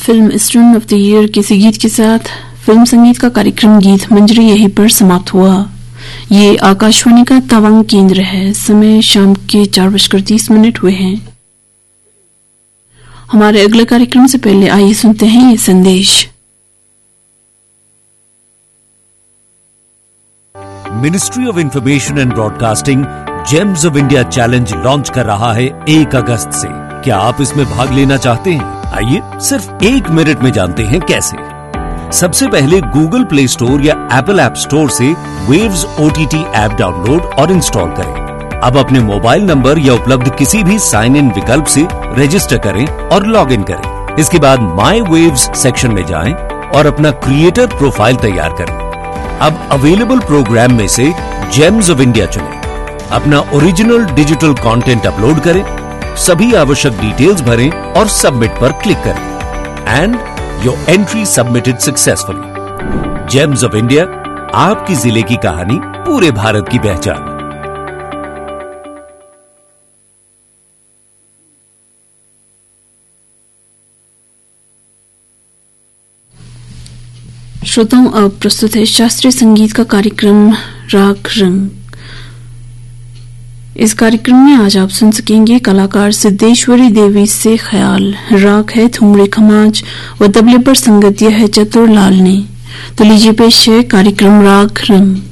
Film student of the year किसी गीत के साथ फिल्म संगीत का कार्यक्रम गीत मंजरी यहीं पर समाप्त हुआ। ये आकाशवाणी का तवांग केंद्र है। समय शाम के 4:30 हुए हैं। हमारे अगले कार्यक्रम से पहले आइए सुनते हैं ये संदेश। Ministry of information and broadcasting James of India challenge launch कर रहा है 1 अगस्त से। क्या आप इसमें भाग लेना चाहते हैं? आइए सिर्फ 1 मिनट में जानते हैं कैसे। सबसे पहले गूगल प्ले स्टोर या एप्पल ऐप स्टोर से वेव्स OTT ऐप डाउनलोड और इंस्टॉल करें। अब अपने मोबाइल नंबर या उपलब्ध किसी भी साइन इन विकल्प से रजिस्टर करें और लॉग इन करें। इसके बाद माई वेव्स सेक्शन में जाएं और अपना क्रिएटर प्रोफाइल तैयार करें। अब अवेलेबल प्रोग्राम में से जेम्स ऑफ इंडिया चुनें। अपना ओरिजिनल डिजिटल कंटेंट अपलोड करें, सभी आवश्यक डिटेल्स भरें और सबमिट पर क्लिक करें and your entry submitted successfully. James of India, आपकी जिले की कहानी पूरे भारत की पहचान। श्रोताओं, अब प्रस्तुत है शास्त्रीय संगीत का कार्यक्रम राग रंग। इस कार्यक्रम में आज आप सुन सकेंगे कलाकार सिद्धेश्वरी देवी से ख्याल। राग है थुमरी खमाज व तबले पर संगत दिया है चतुर लाल ने। तो लीजिए पेश है कार्यक्रम राग रंग।